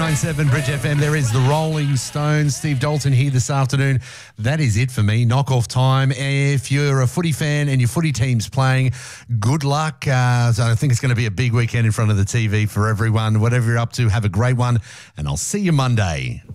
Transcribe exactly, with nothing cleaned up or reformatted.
ninety-seven Bridge F M. There is the Rolling Stones. Steve Dalton here this afternoon. That is it for me. Knock-off time. If you're a footy fan and your footy team's playing, good luck. Uh, so I think it's going to be a big weekend in front of the T V for everyone. Whatever you're up to, have a great one, and I'll see you Monday.